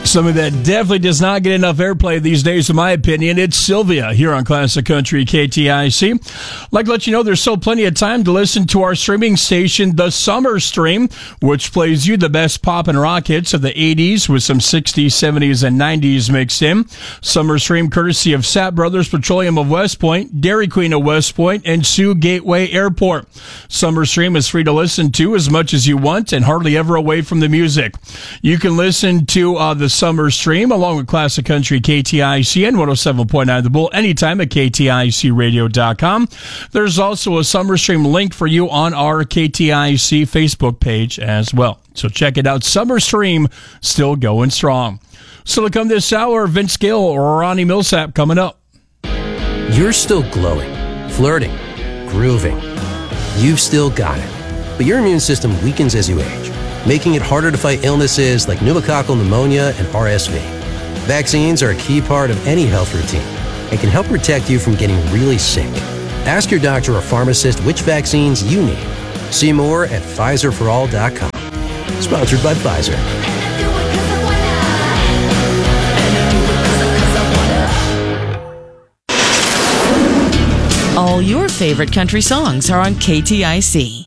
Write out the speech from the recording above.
Something that definitely does not get enough airplay these days, in my opinion. It's Sylvia here on Classic Country KTIC. I'd like to let you know there's still plenty of time to listen to our streaming station, The Summer Stream, which plays you the best pop and rock hits of the 80s with some 60s, 70s, and 90s mixed in. Summer Stream courtesy of Sapp Brothers Petroleum of West Point, Dairy Queen of West Point, and Sioux Gateway Airport. Summer Stream is free to listen to as much as you want and hardly ever away from the music. You can listen to the Summer Stream along with Classic Country KTIC and 107.9 The Bull anytime at KTICradio.com. There's also a Summer Stream link for you on our KTIC Facebook page as well. So check it out. Summer Stream still going strong. So to come this hour, Vince Gill or Ronnie Millsap coming up. You're still glowing, flirting, grooving. You've still got it. But your immune system weakens as you age, making it harder to fight illnesses like pneumococcal pneumonia and RSV. Vaccines are a key part of any health routine and can help protect you from getting really sick. Ask your doctor or pharmacist which vaccines you need. See more at PfizerForAll.com. Sponsored by Pfizer. All your favorite country songs are on KTIC.